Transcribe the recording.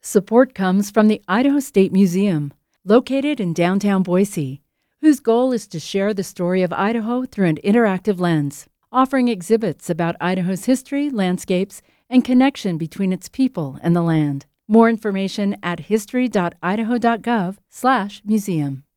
Support comes from the Idaho State Museum, located in downtown Boise, whose goal is to share the story of Idaho through an interactive lens, offering exhibits about Idaho's history, landscapes, and connection between its people and the land. More information at history.idaho.gov/museum.